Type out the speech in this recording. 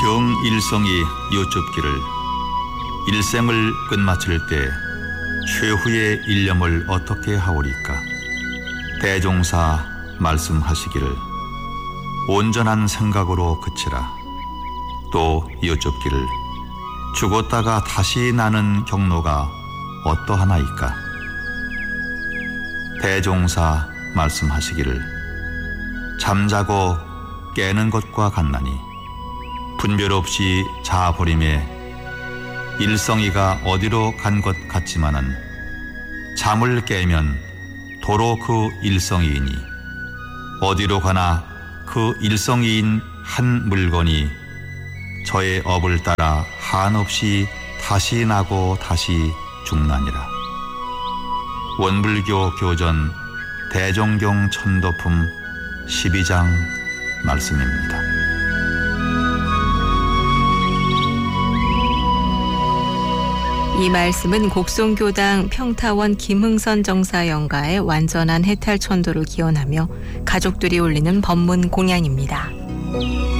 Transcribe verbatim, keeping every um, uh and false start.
정일성이 여쭙기를 일생을 끝마칠 때 최후의 일념을 어떻게 하오리까? 대종사 말씀하시기를 온전한 생각으로 그치라. 또 여쭙기를 죽었다가 다시 나는 경로가 어떠하나이까? 대종사 말씀하시기를 잠자고 깨는 것과 같나니 분별 없이 자버림에 일성이가 어디로 간 것 같지만은 잠을 깨면 도로 그 일성이이니 어디로 가나 그 일성이인 한 물건이 저의 업을 따라 한없이 다시 나고 다시 죽나니라. 원불교 교전 대종경 천도품 십이 장 말씀입니다. 이 말씀은 곡송교당 평타원 김흥선 정사 영가의 완전한 해탈 천도를 기원하며 가족들이 올리는 법문 공양입니다.